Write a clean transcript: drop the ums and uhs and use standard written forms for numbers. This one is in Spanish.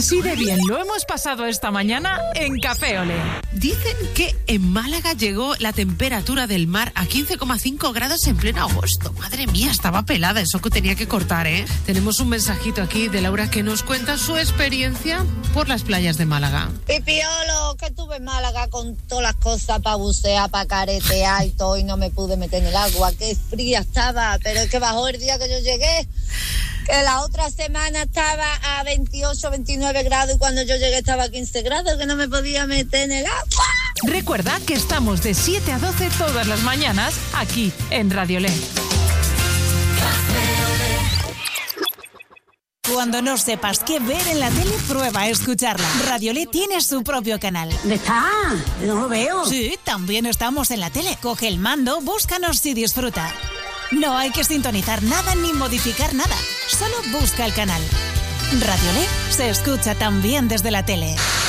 Así de bien lo hemos pasado esta mañana en Café Olé. Dicen que en Málaga llegó la temperatura del mar a 15,5 grados en pleno agosto. Madre mía, estaba pelada, eso que tenía que cortar, ¿eh? Tenemos un mensajito aquí de Laura que nos cuenta su experiencia por las playas de Málaga. Pipiolo, que estuve en Málaga con todas las cosas para bucear, para caretear y todo, y no me pude meter en el agua. Qué fría estaba, pero es que bajó el día que yo llegué, que la otra semana estaba a 28, 29 grados y cuando yo llegué estaba a 15 grados, que no me podía meter en el agua. Recuerda que estamos de 7 a 12 todas las mañanas aquí en Radio Olé. Cuando no sepas qué ver en la tele, prueba a escucharla. Radio Olé tiene su propio canal. ¿Dónde está? No lo veo. Sí, también estamos en la tele. Coge el mando, búscanos y disfruta. No hay que sintonizar nada ni modificar nada. Solo busca el canal. Radio Olé se escucha también desde la tele.